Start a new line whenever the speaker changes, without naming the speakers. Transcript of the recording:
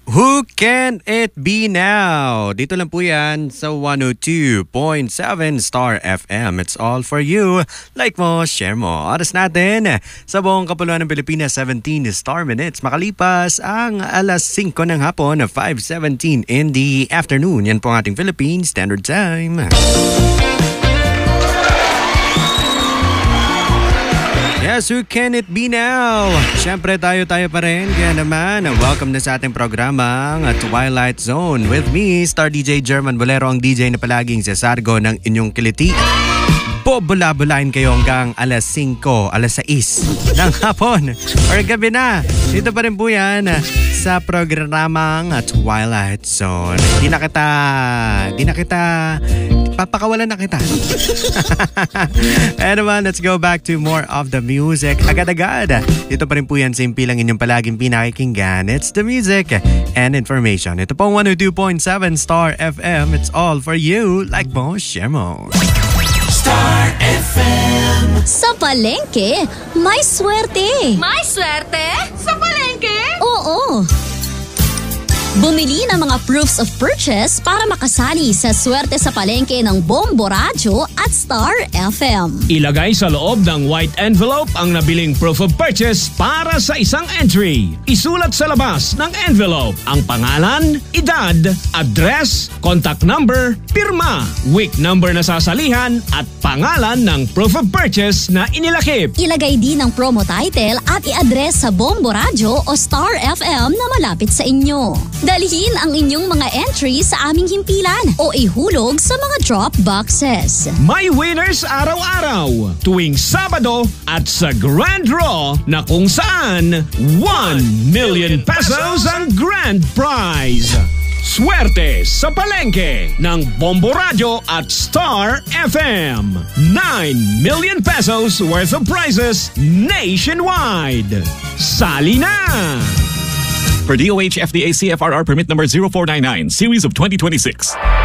Who Can It Be Now? Dito lang po yan sa 102.7 Star FM. It's all for you. Like mo, share mo. Oras natin sa buong kapuluan ng Pilipinas, 17 Star Minutes. Makalipas ang alas 5 ng hapon, 5:17 in the afternoon. Yan po ang ating Philippine Standard Time. Yes, who can it be now? Siyempre tayo pa rin. Kaya naman, welcome na sa ating programang Twilight Zone. With me, Star DJ German Bolero, ang DJ na palaging sasargo ng inyong kiliti. Bula-bulain kayo hanggang alas 5, alas 6 ng hapon or gabi na. Dito pa rin po yan sa programang Twilight Zone. Di na kita papakawalan na kita. Anyway, let's go back to more of the music. Agad-agad. Dito pa rin po yan, simple lang inyong palaging pinakikinggan. It's the music and information. Ito po 102.7 Star FM. It's all for you. Like mo, share mo.
Star FM.
Sa palengke, may swerte.
May swerte? Sa palengke?
Oo. Bumili ng mga proofs of purchase para makasali sa swerte sa palengke ng Bombo Radio at Star FM.
Ilagay sa loob ng white envelope ang nabiling proof of purchase para sa isang entry. Isulat sa labas ng envelope ang pangalan, edad, address, contact number, pirma, week number na sasalihan at pangalan ng proof of purchase na inilakip.
Ilagay din ang promo title at i-address sa Bombo Radio o Star FM na malapit sa inyo. Dalhin ang inyong mga entries sa aming himpilan o ihulog sa mga drop boxes.
May winners araw-araw tuwing Sabado at sa Grand Draw na kung saan 1 million pesos ang grand prize. Swerte sa palengke ng Bombo Radio at Star FM. 9 million pesos worth of prizes nationwide. Sali na!
Per DOH FDA CFRR permit number 0499, series of 2026.